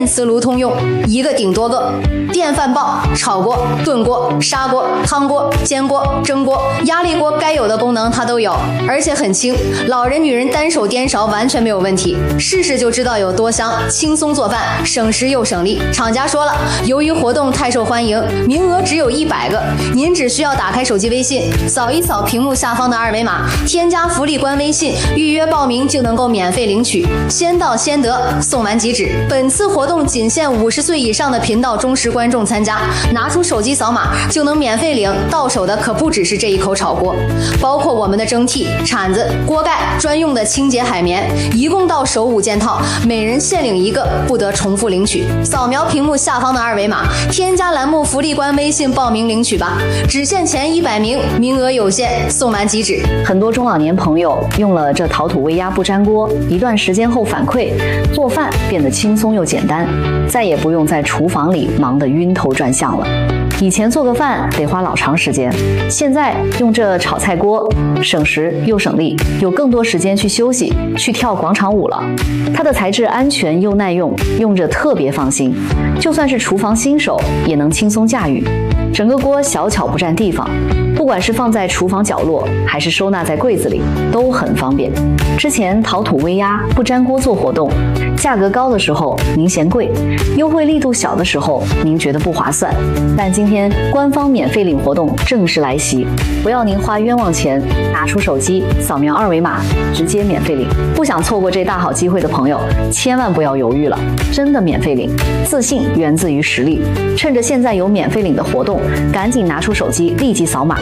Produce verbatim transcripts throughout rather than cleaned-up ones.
电磁炉通用，一个顶多个。电饭煲、炒锅、炖锅、砂锅、汤锅、煎锅、蒸锅、压力锅，该有的功能它都有，而且很轻，老人女人单手颠勺完全没有问题。试试就知道有多香，轻松做饭，省时又省力。厂家说了，由于活动太受欢迎，名额只有一百个，您只需要打开手机微信，扫一扫屏幕下方的二维码，添加福利官微信，预约报名就能够免费领取，先到先得，送完即止。本次活动仅限五十岁以上的频道忠实观众参加，拿出手机扫码就能免费领，到手的可不只是这一口炒锅，包括我们的蒸屉、铲子、锅盖、专用的清洁海绵，一共到手五件套，每人限领一个，不得重复领取。扫描屏幕下方的二维码，添加栏目福利官微信报名领取吧，只限前一百名，名额有限，送完即止。 很多中老年朋友用了这陶土微压不粘锅，一段时间后反馈，做饭变得轻松又简单，再也不用在厨房里忙得晕头转向了。以前做个饭得花老长时间，现在用这炒菜锅，省时又省力，有更多时间去休息，去跳广场舞了。它的材质安全又耐用，用着特别放心，就算是厨房新手也能轻松驾驭。整个锅小巧不占地方，不管是放在厨房角落，还是收纳在柜子里，都很方便。之前陶土微压不粘锅做活动，价格高的时候您嫌贵，优惠力度小的时候您觉得不划算。但今天官方免费领活动正式来袭，不要您花冤枉钱，拿出手机扫描二维码，直接免费领。不想错过这大好机会的朋友，千万不要犹豫了，真的免费领。自信源自于实力，趁着现在有免费领的活动，赶紧拿出手机立即扫码。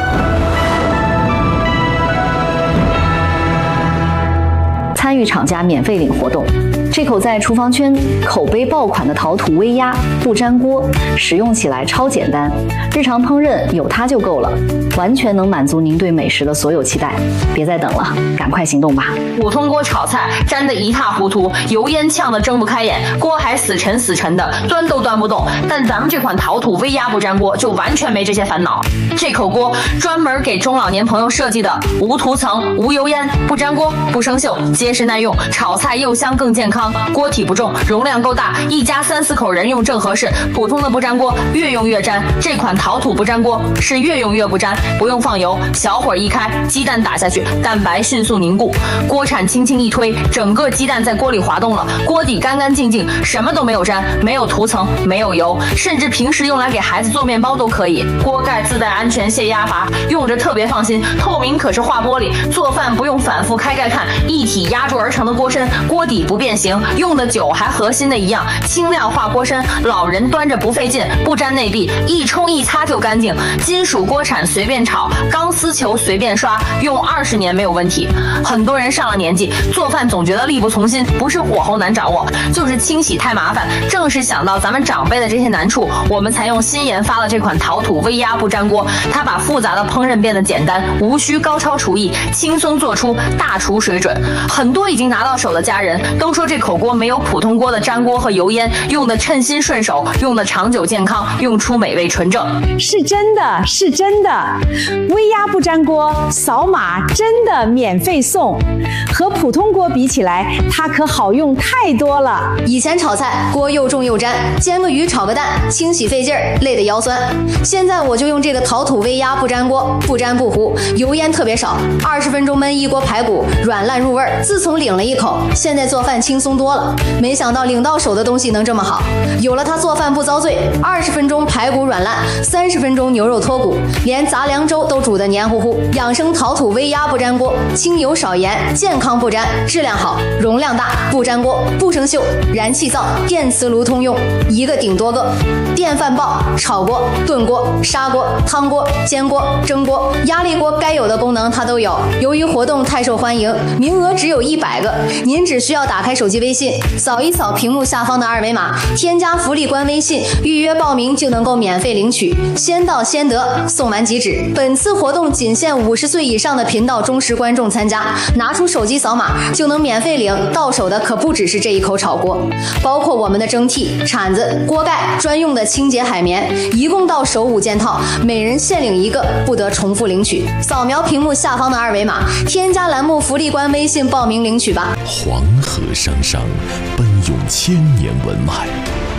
参与厂家免费领活动，这口在厨房圈口碑爆款的陶土微压不粘锅，使用起来超简单，日常烹饪有它就够了，完全能满足您对美食的所有期待。别再等了，赶快行动吧！ 普通锅炒菜粘得一塌糊涂，油烟呛得睁不开眼，锅还死沉死沉的，端都端不动。但咱们这款陶土微压不粘锅就完全没这些烦恼。这口锅专门给中老年朋友设计的，无涂层、无油烟、不粘锅、不生锈，结实耐用，炒菜又香更健康。锅体不重，容量够大，一家三四口人用正合适。普通的不粘锅越用越粘，这款陶土不粘锅是越用越不粘，不用放油，小火一开，鸡蛋打下去，蛋白迅速凝固，锅铲轻轻一推，整个鸡蛋在锅里滑动了，锅底干干净净，什么都没有粘，没有涂层，没有油，甚至平时用来给孩子做面包都可以。锅盖自带安全泄压阀，用着特别放心，透明可是化玻璃，做饭不用反复开盖看，一体压铸而成的锅身，锅底不变形，用的久还和新的一样，轻量化锅身，老人端着不费劲，不粘内壁，一冲一擦就干净。金属锅铲随便炒，钢丝球随便刷，用二十年没有问题。很多人上了年纪，做饭总觉得力不从心，不是火候难掌握，就是清洗太麻烦。正是想到咱们长辈的这些难处，我们才用新研发了这款陶土微压不粘锅。它把复杂的烹饪变得简单，无需高超厨艺，轻松做出大厨水准。很多已经拿到手的家人都说，这口锅没有普通锅的粘锅和油烟，用的称心顺手，用的长久健康，用出美味纯正。 是真的，是真的，微压不粘锅扫码真的免费送，和普通锅比起来，它可好用太多了。 以前炒菜锅又重又粘，煎个鱼炒个蛋清洗费劲儿，累得腰酸。现在我就用这个陶土微压不粘锅，不粘不糊，油烟特别少，二十分钟焖一锅排骨，软烂入味儿。自从领了一口，现在做饭轻松多了。没想到领到手的东西能这么好，有了它做饭不遭罪，二十分钟排骨软烂，三十分钟牛肉脱骨，连杂粮粥都煮得黏糊糊。养生陶土微压不粘锅，清油少盐，健康不粘，质量好，容量大，不粘锅，不生锈，燃气灶，电磁炉通用，一个顶多个。电饭煲、炒锅、炖锅、砂锅、汤锅、煎锅、蒸锅、压力锅，该有的功能它都有。由于活动太受欢迎，名额只有一百个，您只需要打开手机微信，扫一扫屏幕下方的二维码，添加福利官微信，预约报名就能够免费领取，先到先得，送完即止。本次活动仅限五十岁以上的频道忠实观众参加，拿出手机扫码就能免费领，到手的可不只是这一口炒锅，包括我们的蒸屉、铲子、锅盖、专用的清洁海绵，一共到手五件套，每人限领一个，不得重复领取。扫描屏幕下方的二维码，添加栏目福利官微信报名领取吧。 黄河商商，奔涌千年文脉。